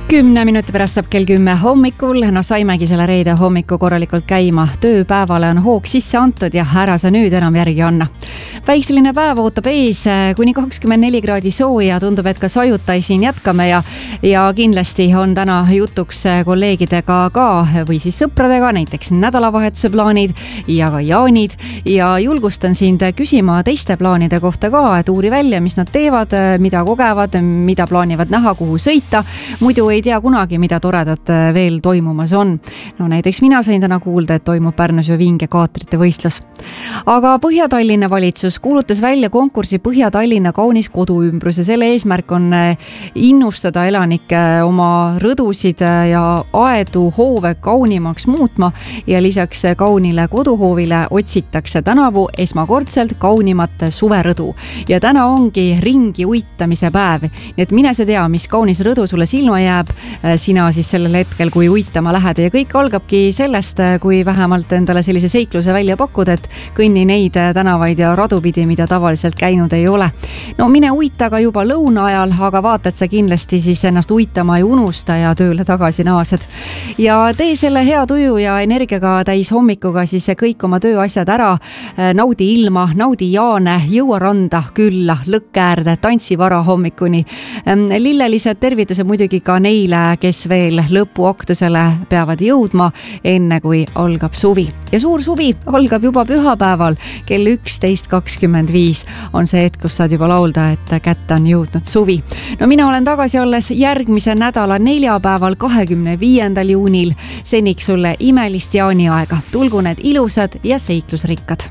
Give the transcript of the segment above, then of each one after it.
10 minuti pärast saab kell 10 hommikul. No saimegi selle reede hommiku korralikult käima. Tööpäevale on hoog sisse antud ja ära sa nüüd enam järgi anna. Päikseline päev ootab ees kuni 24 kraadi sooja. Tundub, et ka sajutai siin jätkame ja kindlasti on täna jutuks kolleegidega ka või siis sõpradega, näiteks nädalavahetuse plaanid ja ka jaanid. Ja julgustan sind küsima teiste plaanide kohta ka, et uuri välja, mis nad teevad, mida kogevad, mida plaanivad näha, kuhu sõita. Muidu ei tea kunagi, mida toredat veel toimumas on. No näiteks mina sain täna kuulda, et toimub Pärnus ju vinge kaatrite võistlus. Aga Põhja-Tallinna valitsus kuulutas välja konkursi Põhja-Tallinna kaunis koduümbrus ja selle eesmärk on innustada elanikke oma rõdusid ja aedu hoove kaunimaks muutma ja lisaks kaunile koduhoovile otsitakse tänavu esmakordselt kaunimat suverõdu. Ja täna ongi ringi uitamise päev. Nii et mine see tea, mis kaunis rõdu sulle silma jääb sina siis sellel hetkel, kui uitama lähed. Ja kõik algabki sellest, kui vähemalt endale sellise seikluse välja pakud, et kõnni neid tänavaid ja radupidi, mida tavaliselt käinud ei ole. No mine uita ka juba lõuna ajal, aga vaata, et sa kindlasti siis ennast uitama ei unusta ja tööle tagasi naased. Ja tee selle hea tuju ja energiaga täis hommikuga siis kõik oma tööasjad ära. Naudi ilma, naudi jaane, jõua randa, külla, lõkkäärde, tantsi vara hommikuni. Lillelised tervitused muidugi ka neile, kes veel lõpuaktusele peavad jõudma, enne kui algab suvi. Ja suur suvi algab juba pühapäeval. Kell 11.25 on see hetk, kus saad juba laulda, et kätte on jõudnud suvi. No mina olen tagasi alles järgmise nädala neljapäeval 25. juunil. Seniks sulle imelist jaaniaega. Tulgu need ilusad ja seiklusrikkad.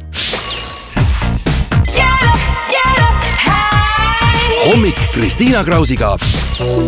Hommik Kristiina Krausiga.